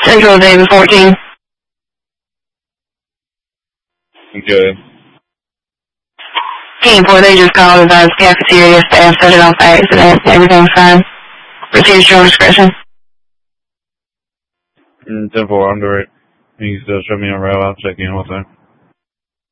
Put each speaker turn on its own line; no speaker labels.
Central David 14.
Okay.
Team 4, they just called about the cafeteria staff set it off by accident. Everything's fine. Proceed at your discretion.
10-4, I'm direct. You can still show me a route. I'll check in. What's that?